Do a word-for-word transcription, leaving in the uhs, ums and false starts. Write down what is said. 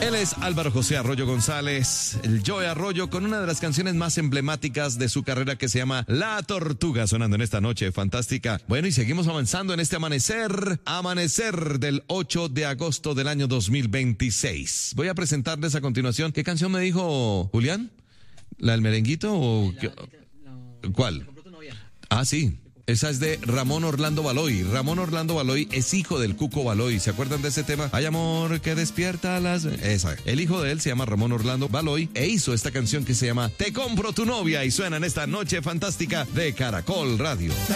Él es Álvaro José Arroyo González, el Joe Arroyo, con una de las canciones más emblemáticas de su carrera que se llama La Tortuga, sonando en esta noche fantástica. Bueno, y seguimos avanzando en este amanecer, amanecer del ocho de agosto del año dos mil veintiséis. Voy a presentarles a continuación. ¿Qué canción me dijo Julián? ¿La del merenguito o qué? ¿Cuál? Ah, sí. Esa es de Ramón Orlando Baloy. Ramón Orlando Baloy es hijo del Cuco Baloy. ¿Se acuerdan de ese tema? Hay amor que despierta las... Esa. El hijo de él se llama Ramón Orlando Baloy e hizo esta canción que se llama Te compro tu novia y suena en esta noche fantástica de Caracol Radio.